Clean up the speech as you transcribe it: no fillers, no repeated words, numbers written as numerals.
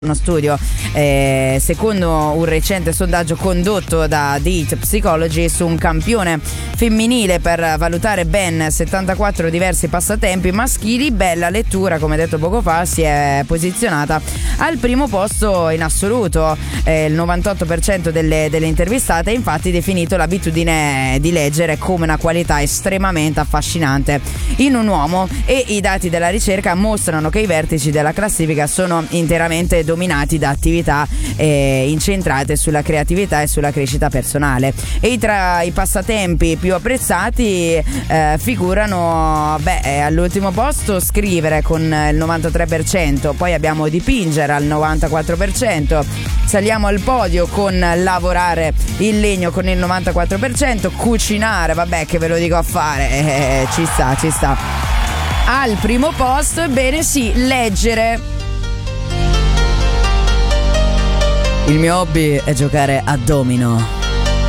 uno studio, secondo un recente sondaggio condotto da Date Psychology su un campione femminile per valutare ben 74 diversi passatempi maschili, bella lettura, come detto poco fa, si è posizionata al primo posto in assoluto. Il 98% delle intervistate ha infatti definito l'abitudine di leggere come una qualità estremamente affascinante in un uomo, e i dati della ricerca mostrano che i vertici della classifica sono interamente dominati da attività incentrate sulla creatività e sulla crescita personale. E tra i passatempi più apprezzati figurano all'ultimo posto scrivere con il 93%, poi abbiamo dipingere al 94%, saliamo al podio con lavorare il legno con il 94%, cucinare, vabbè che ve lo dico a fare, ci sta. Al primo posto, ebbene sì, leggere. Il mio hobby è giocare a domino.